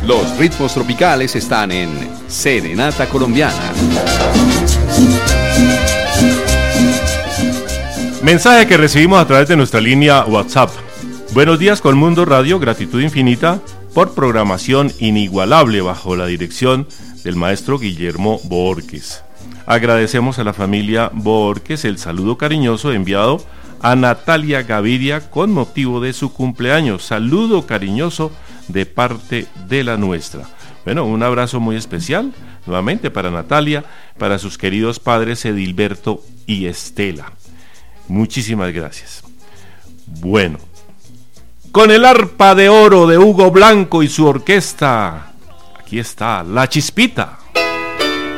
Los ritmos tropicales están en Serenata Colombiana. Mensaje que recibimos a través de nuestra línea WhatsApp. Buenos días Colmundo Radio, gratitud infinita por programación inigualable bajo la dirección del maestro Guillermo Borges. Agradecemos a la familia Borges el saludo cariñoso enviado a Natalia Gaviria con motivo de su cumpleaños. Saludo cariñoso de parte de la nuestra. Bueno, un abrazo muy especial nuevamente para Natalia, para sus queridos padres Edilberto y Estela. Muchísimas gracias. Bueno, con el arpa de oro de Hugo Blanco y su orquesta, aquí está La Chispita.